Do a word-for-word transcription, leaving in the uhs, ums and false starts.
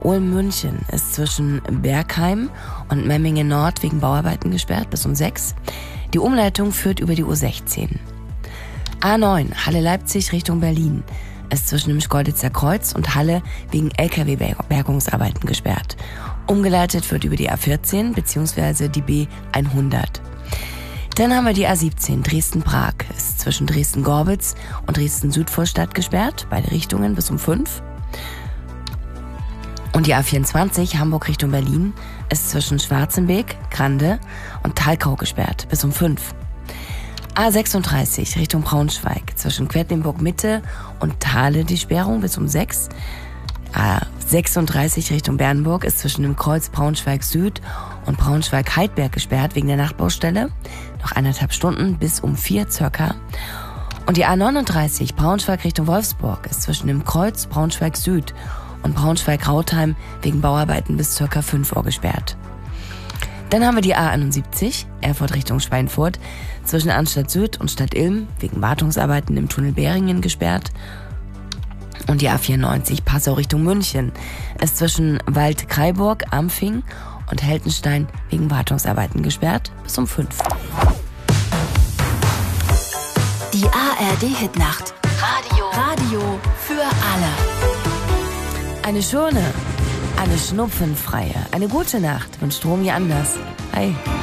Ulm-München ist zwischen Bergheim und Memmingen Nord wegen Bauarbeiten gesperrt bis um sechs. Die Umleitung führt über die U sechzehn. A neun, Halle-Leipzig Richtung Berlin, ist zwischen dem Schkeuditzer Kreuz und Halle wegen L K W-Bergungsarbeiten gesperrt. Umgeleitet wird über die A vierzehn bzw. die B hundert. Dann haben wir die A siebzehn, Dresden-Prag, ist zwischen Dresden-Gorbitz und Dresden-Südvorstadt gesperrt, beide Richtungen bis um fünf. Und die A vierundzwanzig, Hamburg Richtung Berlin, ist zwischen Schwarzenbeek, Grande und Thalkau gesperrt bis um fünf. A sechsunddreißig Richtung Braunschweig, zwischen Quedlinburg Mitte und Thale die Sperrung bis um sechs. A sechsunddreißig Richtung Bernburg ist zwischen dem Kreuz Braunschweig Süd und Braunschweig-Heidberg gesperrt wegen der Nachtbaustelle. Noch eineinhalb Stunden bis um vier circa. Und die A neununddreißig Braunschweig Richtung Wolfsburg ist zwischen dem Kreuz Braunschweig Süd und Braunschweig-Rautheim wegen Bauarbeiten bis circa fünf Uhr gesperrt. Dann haben wir die A einundsiebzig, Erfurt Richtung Schweinfurt, zwischen Anstadt Süd und Stadt Ilm wegen Wartungsarbeiten im Tunnel Beringen gesperrt. Und die A vierundneunzig, Passau Richtung München, ist zwischen Wald-Kraiburg, Ampfing und Heldenstein wegen Wartungsarbeiten gesperrt bis um fünf. Die A R D-Hitnacht. Radio. Radio für alle. Eine schöne, eine schnupfenfreie, eine gute Nacht wünscht Romy Anders. Hi.